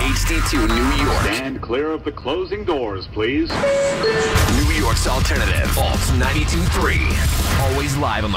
HD2 New York. Stand clear of the closing doors, please. New York's alternative. Alt 92.3. Always live on the